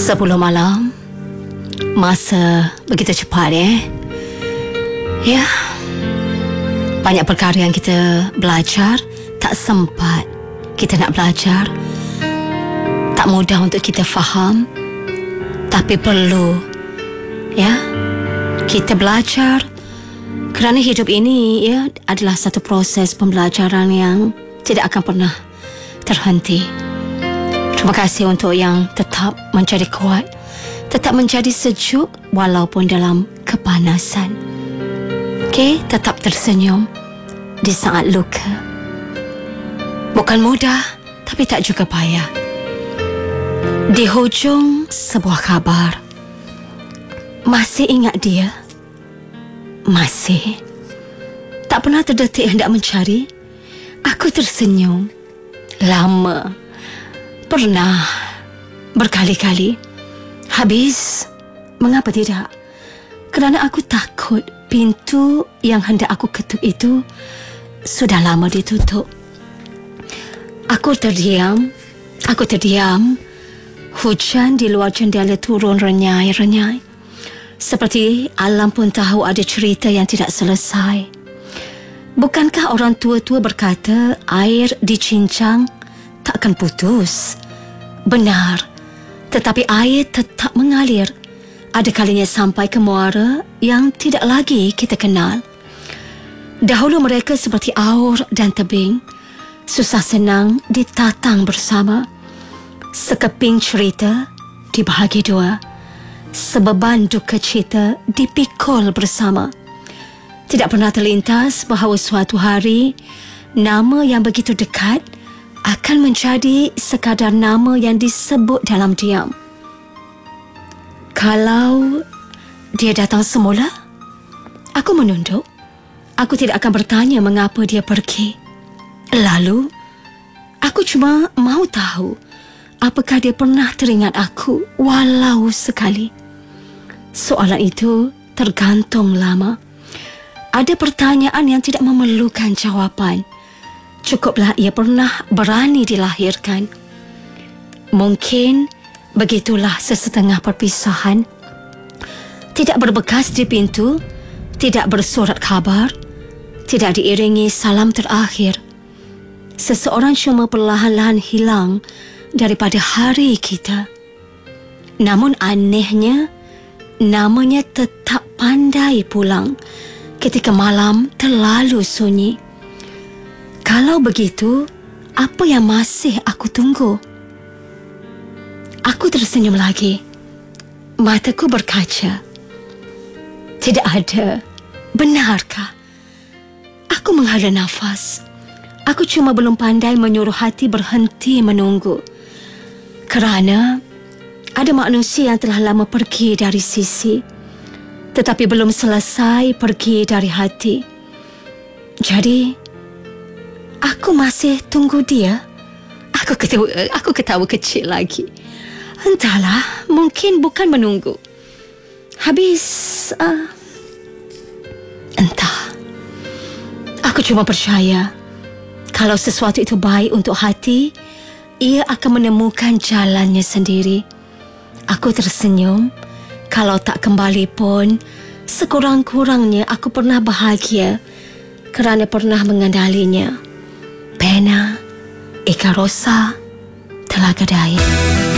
10 malam. Masa begitu cepat Ya, banyak perkara yang kita belajar tak sempat kita nak belajar. Tak mudah untuk kita faham, tapi perlu kita belajar. Kerana hidup ini adalah satu proses pembelajaran yang tidak akan pernah terhenti. Terima kasih untuk yang tetap menjadi kuat, tetap menjadi sejuk walaupun dalam kepanasan. Tetap tersenyum di saat luka. Bukan mudah, tapi tak juga payah. Di hujung sebuah kabar, masih ingat dia? Masih. Tak pernah terdetik hendak mencari. Aku tersenyum. Lama. Pernah. Berkali-kali. Habis. Mengapa tidak? Kerana aku takut pintu yang hendak aku ketuk itu sudah lama ditutup. Aku terdiam. Hujan di luar jendela turun renyai-renyai. Seperti alam pun tahu ada cerita yang tidak selesai. Bukankah orang tua-tua berkata air dicincang takkan putus? Benar, tetapi air tetap mengalir. Ada kalinya sampai ke muara yang tidak lagi kita kenal. Dahulu mereka seperti aur dan tebing, susah senang ditatang bersama. Sekeping cerita dibahagi dua. Sebeban duka cita dipikul bersama. Tidak pernah terlintas bahawa suatu hari nama yang begitu dekat akan menjadi sekadar nama yang disebut dalam diam. Kalau dia datang semula, aku menunduk. Aku tidak akan bertanya mengapa dia pergi. Lalu, aku cuma mahu tahu apakah dia pernah teringat aku walau sekali. Soalan itu tergantung lama. Ada pertanyaan yang tidak memerlukan jawapan. Cukuplah ia pernah berani dilahirkan. Mungkin begitulah sesetengah perpisahan. Tidak berbekas di pintu, tidak bersurat khabar, tidak diiringi salam terakhir. Seseorang cuma perlahan-lahan hilang daripada hari kita. Namun anehnya, namanya tetap pandai pulang ketika malam terlalu sunyi. Kalau begitu, apa yang masih aku tunggu? Aku tersenyum lagi. Mataku berkaca. Tidak ada. Benarkah? Aku menghela nafas. Aku cuma belum pandai menyuruh hati berhenti menunggu. Kerana ada manusia yang telah lama pergi dari sisi, tetapi belum selesai pergi dari hati. Jadi, aku masih tunggu dia. Aku ketawa kecil lagi. Entahlah, mungkin bukan menunggu. Habis, entah. Aku cuma percaya, kalau sesuatu itu baik untuk hati, ia akan menemukan jalannya sendiri. Aku tersenyum. Kalau tak kembali pun, sekurang-kurangnya aku pernah bahagia kerana pernah mengenalinya. Pena, Ika Rosa, Telaga Daya.